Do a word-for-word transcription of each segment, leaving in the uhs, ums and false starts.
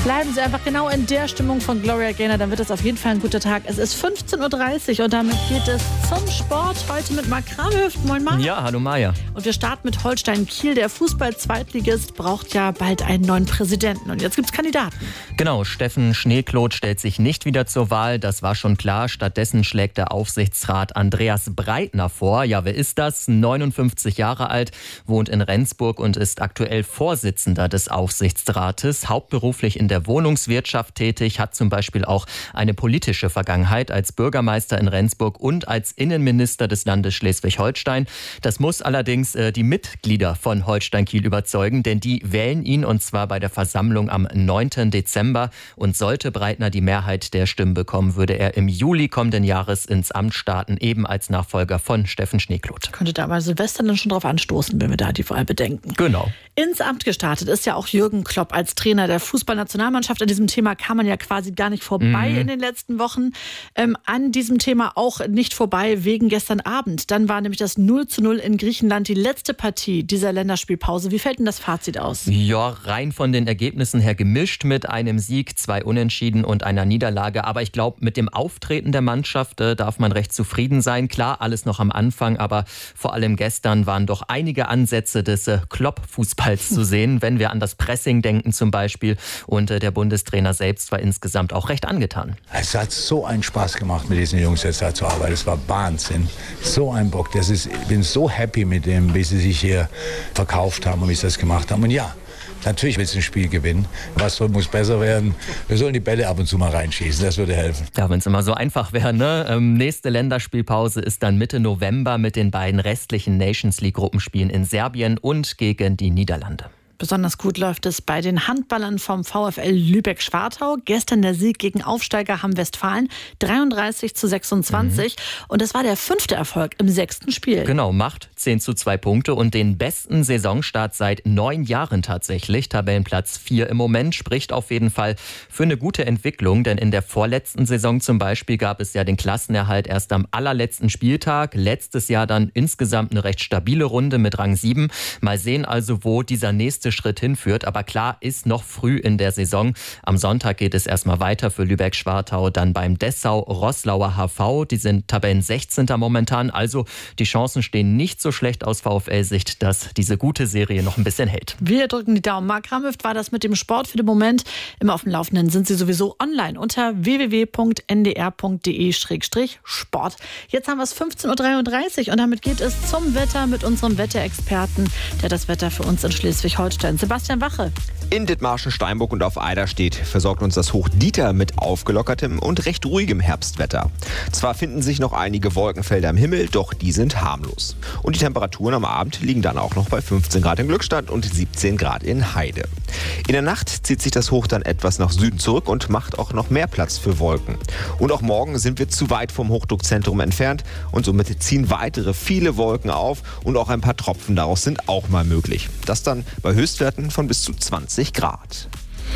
Bleiben Sie einfach genau in der Stimmung von Gloria Gaynor, dann wird das auf jeden Fall ein guter Tag. Es ist fünfzehn Uhr dreißig und damit geht es zum Sport. Heute mit Marc Kramhöft. Moin Marc. Ja, hallo Maja. Und wir starten mit Holstein Kiel. Der Fußball-Zweitligist braucht ja bald einen neuen Präsidenten. Und jetzt gibt es Kandidaten. Genau, Steffen Schneekloth stellt sich nicht wieder zur Wahl. Das war schon klar. Stattdessen schlägt der Aufsichtsrat Andreas Breitner vor. Ja, wer ist das? neunundfünfzig Jahre alt, wohnt in Rendsburg und ist aktuell Vorsitzender des Aufsichtsrates. Hauptberuflich in der Wohnungswirtschaft tätig, hat zum Beispiel auch eine politische Vergangenheit als Bürgermeister in Rendsburg und als Innenminister des Landes Schleswig-Holstein. Das muss allerdings äh, die Mitglieder von Holstein Kiel überzeugen, denn die wählen ihn und zwar bei der Versammlung am neunten Dezember. Und sollte Breitner die Mehrheit der Stimmen bekommen, würde er im Juli kommenden Jahres ins Amt starten, eben als Nachfolger von Steffen Schneekloth. Könnte da mal Silvester dann schon drauf anstoßen, wenn wir da die Wahl bedenken. Genau. Ins Amt gestartet ist ja auch Jürgen Klopp als Trainer der Fußballnationalmannschaft. An diesem Thema kam man ja quasi gar nicht vorbei mhm. in den letzten Wochen. Ähm, an diesem Thema auch nicht vorbei wegen gestern Abend. Dann war nämlich das null zu null in Griechenland die letzte Partie dieser Länderspielpause. Wie fällt denn das Fazit aus? Ja, rein von den Ergebnissen her gemischt mit einem Sieg, zwei Unentschieden und einer Niederlage. Aber ich glaube, mit dem Auftreten der Mannschaft äh, darf man recht zufrieden sein. Klar, alles noch am Anfang, aber vor allem gestern waren doch einige Ansätze des äh, Klopp-Fußballs zu sehen, wenn wir an das Pressing denken zum Beispiel. Und äh, der Bundestrainer selbst war insgesamt auch recht angetan. Es hat so einen Spaß gemacht, mit diesen Jungs jetzt da zu arbeiten. Es war Wahnsinn. So ein Bock. Das ist, ich bin so happy mit dem, wie sie sich hier verkauft haben und wie sie das gemacht haben. Und ja, natürlich willst du ein Spiel gewinnen. Was muss besser werden? Wir sollen die Bälle ab und zu mal reinschießen. Das würde helfen. Ja, wenn es immer so einfach wäre, ne? Ähm, nächste Länderspielpause ist dann Mitte November mit den beiden restlichen Nations League Gruppenspielen in Serbien und gegen die Niederlande. Besonders gut läuft es bei den Handballern vom VfL Lübeck-Schwartau. Gestern der Sieg gegen Aufsteiger Hamm-Westfalen, dreiunddreißig zu sechsundzwanzig. Mhm. Und das war der fünfte Erfolg im sechsten Spiel. Genau, macht zehn zu zwei Punkte und den besten Saisonstart seit neun Jahren tatsächlich. Tabellenplatz vier im Moment, spricht auf jeden Fall für eine gute Entwicklung. Denn in der vorletzten Saison zum Beispiel gab es ja den Klassenerhalt erst am allerletzten Spieltag. Letztes Jahr dann insgesamt eine recht stabile Runde mit Rang sieben. Mal sehen also, wo dieser nächste Schritt hinführt. Aber klar, ist noch früh in der Saison. Am Sonntag geht es erstmal weiter für Lübeck-Schwartau, dann beim Dessau-Roßlauer H V. Die sind Tabellen sechzehnter momentan. Also die Chancen stehen nicht so schlecht aus VfL-Sicht, dass diese gute Serie noch ein bisschen hält. Wir drücken die Daumen. Marc Kramhöft war das mit dem Sport für den Moment. Immer auf dem Laufenden sind Sie sowieso online unter w w w punkt n d r punkt d e slash sport. Jetzt haben wir es fünfzehn Uhr dreiunddreißig und damit geht es zum Wetter mit unserem Wetterexperten, der das Wetter für uns in Schleswig-Holstein, Sebastian Wache. In Dithmarschen, Steinburg und auf Eiderstedt versorgt uns das Hoch Dieter mit aufgelockertem und recht ruhigem Herbstwetter. Zwar finden sich noch einige Wolkenfelder am Himmel, doch die sind harmlos. Und die Temperaturen am Abend liegen dann auch noch bei fünfzehn Grad in Glückstadt und siebzehn Grad in Heide. In der Nacht zieht sich das Hoch dann etwas nach Süden zurück und macht auch noch mehr Platz für Wolken. Und auch morgen sind wir zu weit vom Hochdruckzentrum entfernt und somit ziehen weitere viele Wolken auf und auch ein paar Tropfen daraus sind auch mal möglich. Das dann bei Höchstwerten von bis zu zwanzig Grad.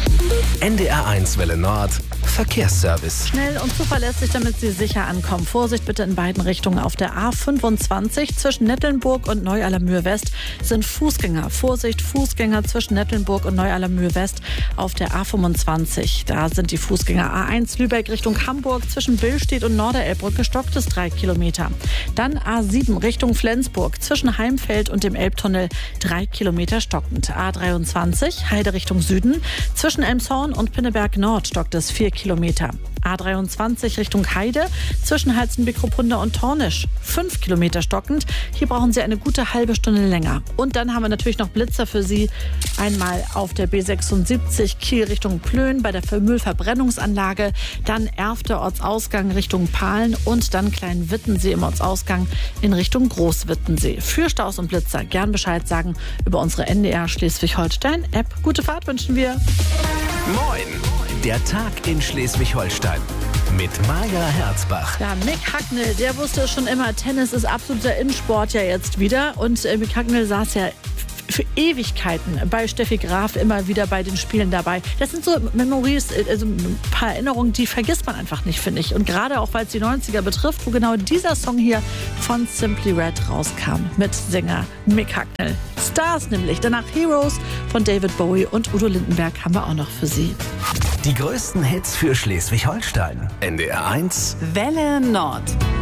N D R eins Welle Nord, Verkehrsservice. Schnell und zuverlässig, damit Sie sicher ankommen. Vorsicht bitte in beiden Richtungen. Auf der A fünfundzwanzig zwischen Nettlenburg und Neu-Allermühe West sind Fußgänger. Vorsicht, Fußgänger zwischen Nettlenburg und Neu-Allermühe West. Auf der A fünfundzwanzig, da sind die Fußgänger. A eins Lübeck Richtung Hamburg zwischen Billstedt und Norderelbbrück gestockt ist drei Kilometer. Dann A sieben Richtung Flensburg zwischen Heimfeld und dem Elbtunnel drei Kilometer stockend. A dreiundzwanzig Heide Richtung Süden zwischen Elmshorn und Pinneberg Nord stockt es vier Kilometer. A dreiundzwanzig Richtung Heide zwischen Halstenbeck-Ruppunda und Tornisch fünf Kilometer stockend. Hier brauchen Sie eine gute halbe Stunde länger. Und dann haben wir natürlich noch Blitzer für Sie. Einmal auf der B sechsundsiebzig Kiel Richtung Plön bei der Müllverbrennungsanlage. Dann Erfter Ortsausgang Richtung Pahlen und dann Klein-Wittensee im Ortsausgang in Richtung Groß-Wittensee. Für Staus und Blitzer gern Bescheid sagen über unsere N D R Schleswig-Holstein-App. Gute Fahrt wünschen wir. Moin! Der Tag in Schleswig-Holstein mit Maja Herzbach. Ja, Mick Hacknell, der wusste es schon immer, Tennis ist absoluter Innensport ja jetzt wieder. Und äh, Mick Hacknell saß ja für Ewigkeiten bei Steffi Graf immer wieder bei den Spielen dabei. Das sind so Memories, also ein paar Erinnerungen, die vergisst man einfach nicht, finde ich. Und gerade auch, weil es die neunziger betrifft, wo genau dieser Song hier von Simply Red rauskam mit Sänger Mick Hucknall. Stars nämlich. Danach Heroes von David Bowie und Udo Lindenberg haben wir auch noch für Sie. Die größten Hits für Schleswig-Holstein. N D R eins Welle Nord.